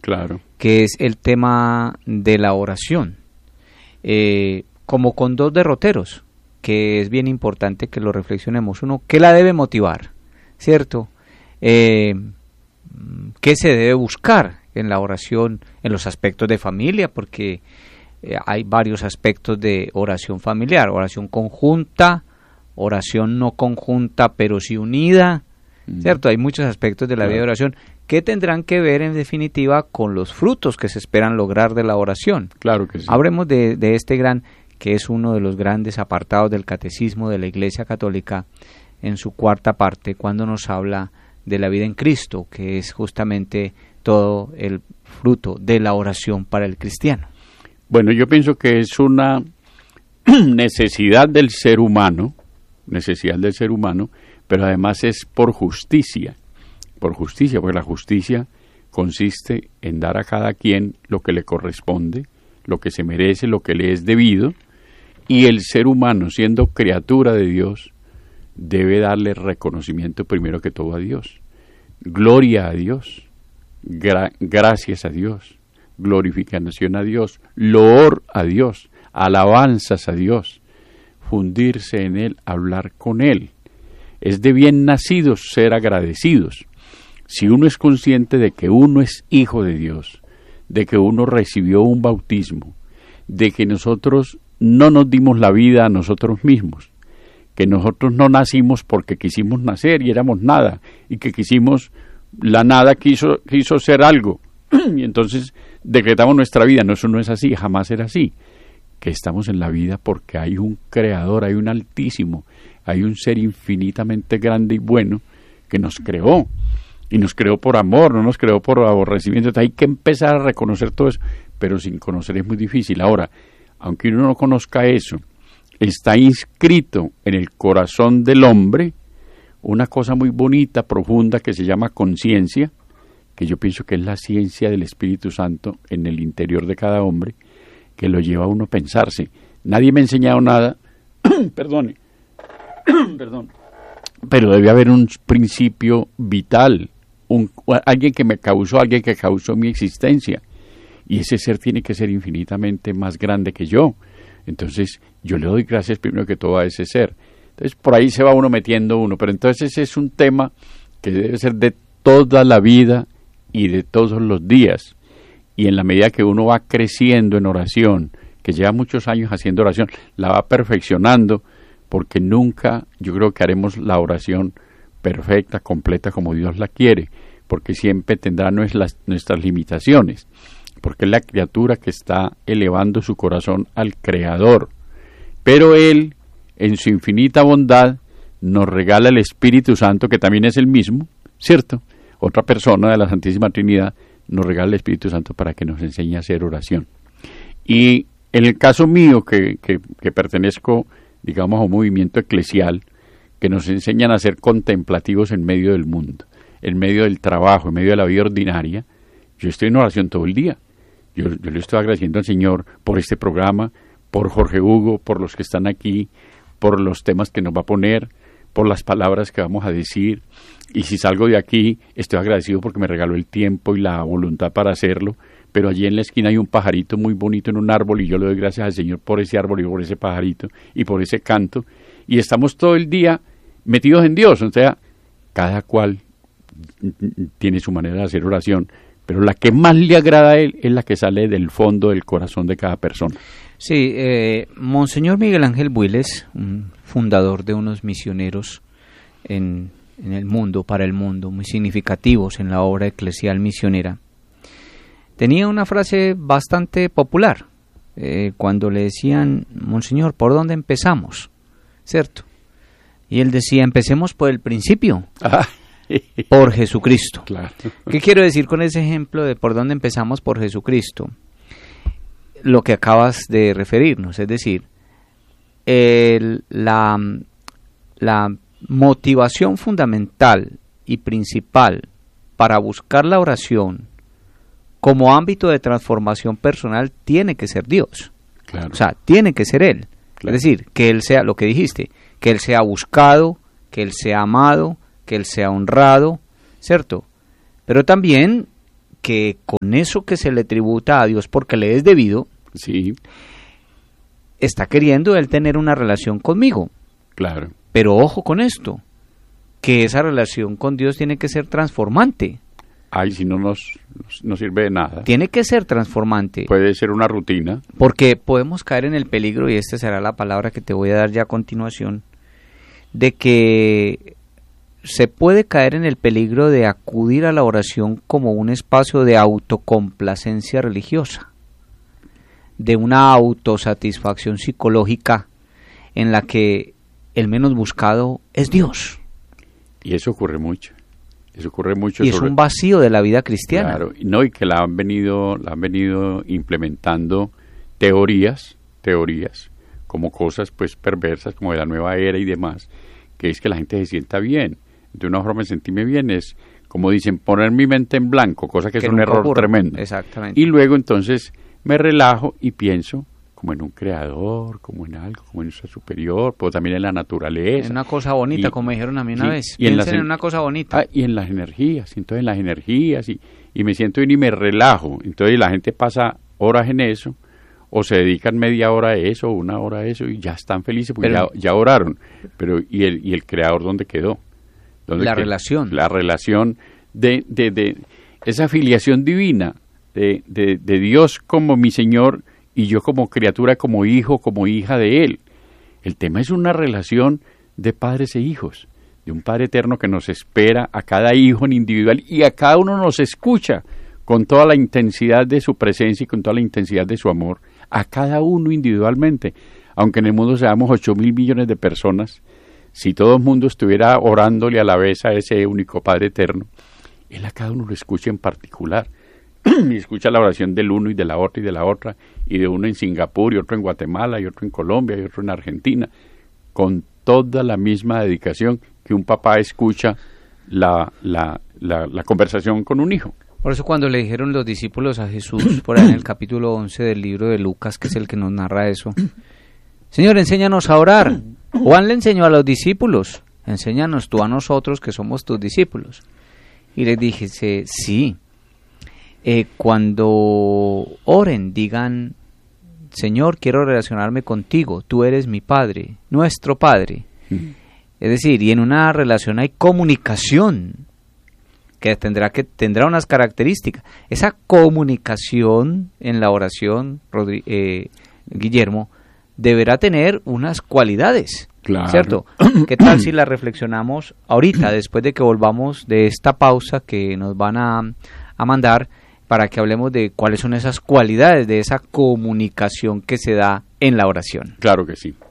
Claro. Que es el tema de la oración, como con dos derroteros, que es bien importante que lo reflexionemos. Uno, ¿qué la debe motivar? ¿Cierto? ¿Qué se debe buscar en la oración, en los aspectos de familia? Porque hay varios aspectos de oración familiar: oración conjunta, oración no conjunta pero sí unida, ¿cierto? Hay muchos aspectos de la vida de oración que tendrán que ver en definitiva con los frutos que se esperan lograr de la oración. Claro que sí. Hablemos de este gran, que es uno de los grandes apartados del Catecismo de la Iglesia Católica, en su cuarta parte, cuando nos habla de la vida en Cristo, que es justamente todo el fruto de la oración para el cristiano. Bueno, yo pienso que es una necesidad del ser humano, pero además es por justicia, porque la justicia consiste en dar a cada quien lo que le corresponde, lo que se merece, lo que le es debido, y el ser humano, siendo criatura de Dios, debe darle reconocimiento primero que todo a Dios, gloria a Dios, gracias a Dios, glorificación a Dios, loor a Dios, alabanzas a Dios, fundirse en Él, hablar con Él. Es de bien nacidos ser agradecidos. Si uno es consciente de que uno es hijo de Dios, de que uno recibió un bautismo, de que nosotros no nos dimos la vida a nosotros mismos, que nosotros no nacimos porque quisimos nacer y éramos nada, y que la nada quiso ser algo, y entonces decretamos nuestra vida. No, eso no es así, jamás será así. Que estamos en la vida porque hay un creador, hay un altísimo, hay un ser infinitamente grande y bueno que nos creó, y nos creó por amor, no nos creó por aborrecimiento. Entonces hay que empezar a reconocer todo eso, pero sin conocer es muy difícil. Ahora, aunque uno no conozca eso, está inscrito en el corazón del hombre una cosa muy bonita, profunda, que se llama conciencia, que yo pienso que es la ciencia del Espíritu Santo en el interior de cada hombre, que lo lleva a uno a pensarse. Nadie me ha enseñado nada, perdón, pero debe haber un principio vital, alguien que causó mi existencia, y ese ser tiene que ser infinitamente más grande que yo. Entonces yo le doy gracias primero que todo a ese ser. Entonces por ahí se va uno metiendo pero entonces ese es un tema que debe ser de toda la vida y de todos los días, y en la medida que uno va creciendo en oración, que lleva muchos años haciendo oración, la va perfeccionando, porque nunca yo creo que haremos la oración perfecta, completa como Dios la quiere, porque siempre tendrá nuestras limitaciones, porque es la criatura que está elevando su corazón al Creador, pero Él, en su infinita bondad, nos regala el Espíritu Santo, que también es el mismo, ¿cierto? Otra persona de la Santísima Trinidad nos regala el Espíritu Santo para que nos enseñe a hacer oración. Y en el caso mío, que pertenezco, digamos, a un movimiento eclesial, que nos enseñan a ser contemplativos en medio del mundo, en medio del trabajo, en medio de la vida ordinaria, yo estoy en oración todo el día. Yo le estoy agradeciendo al Señor por este programa, por Jorge Hugo, por los que están aquí, por los temas que nos va a poner, por las palabras que vamos a decir. Y si salgo de aquí, estoy agradecido porque me regaló el tiempo y la voluntad para hacerlo. Pero allí en la esquina hay un pajarito muy bonito en un árbol, y yo le doy gracias al Señor por ese árbol y por ese pajarito y por ese canto. Y estamos todo el día metidos en Dios. O sea, cada cual tiene su manera de hacer oración, pero la que más le agrada a él es la que sale del fondo del corazón de cada persona. Sí, Monseñor Miguel Ángel Builes, un fundador de unos misioneros en el mundo, para el mundo, muy significativos en la obra eclesial misionera, tenía una frase bastante popular, cuando le decían: Monseñor, ¿por dónde empezamos? ¿Cierto? Y él decía: empecemos por el principio, por Jesucristo. Claro. ¿Qué quiero decir con ese ejemplo de por dónde empezamos? Por Jesucristo. Lo que acabas de referirnos, es decir, la motivación fundamental y principal para buscar la oración como ámbito de transformación personal tiene que ser Dios. Claro. O sea, tiene que ser Él. Claro. Es decir, que Él sea, lo que dijiste, que Él sea buscado, que Él sea amado, que Él sea honrado, ¿cierto? Pero también que con eso que se le tributa a Dios porque le es debido, Sí, está queriendo él tener una relación conmigo. claro. Pero ojo con esto, que esa relación con Dios tiene que ser transformante. Ay, si no no sirve de nada. Tiene que ser transformante. Puede ser una rutina. Porque podemos caer en el peligro, y esta será la palabra que te voy a dar ya a continuación, de que se puede caer en el peligro de acudir a la oración como un espacio de autocomplacencia religiosa, de una autosatisfacción psicológica en la que el menos buscado es Dios. Y eso ocurre mucho. Eso ocurre mucho. Y es un vacío de la vida cristiana. Claro, no, y que la han venido implementando teorías, como cosas pues perversas, como de la nueva era y demás, que es que la gente se sienta bien. De una forma de sentirme bien es, como dicen, poner mi mente en blanco, cosa que es un error tremendo. Exactamente. Y luego entonces me relajo y pienso como en un creador, como en algo, como en un ser superior, pero también en la naturaleza. En una cosa bonita, y, como me dijeron a mí una vez. Y Piensen en una cosa bonita. Y en las energías, entonces en las energías, y me siento bien y me relajo. Entonces la gente pasa horas en eso, o se dedican media hora a eso, o una hora a eso, y ya están felices porque ya oraron. Pero ¿y el creador dónde quedó? Relación. La relación de esa filiación divina de Dios como mi Señor y yo como criatura, como hijo, como hija de Él. El tema es una relación de padres e hijos, de un Padre eterno que nos espera a cada hijo en individual y a cada uno nos escucha con toda la intensidad de su presencia y con toda la intensidad de su amor, a cada uno individualmente. Aunque en el mundo seamos 8.000 millones de personas, si todo el mundo estuviera orándole a la vez a ese único Padre eterno, Él a cada uno lo escucha en particular. Y escucha la oración del uno y de la otra y de la otra, y de uno en Singapur y otro en Guatemala y otro en Colombia y otro en Argentina, con toda la misma dedicación que un papá escucha la conversación con un hijo. Por eso cuando le dijeron los discípulos a Jesús, por ahí en el capítulo 11 del libro de Lucas, que es el que nos narra eso, Señor, enséñanos a orar. Juan le enseñó a los discípulos, enséñanos tú a nosotros que somos tus discípulos. Y les dije, sí, cuando oren, digan, Señor, quiero relacionarme contigo, tú eres mi Padre, nuestro Padre. Es decir, y en una relación hay comunicación, que tendrá unas características. Esa comunicación en la oración, Guillermo, deberá tener unas cualidades, claro. ¿Cierto? ¿Qué tal si la reflexionamos ahorita, después de que volvamos de esta pausa que nos van a mandar, para que hablemos de cuáles son esas cualidades de esa comunicación que se da en la oración? Claro que sí.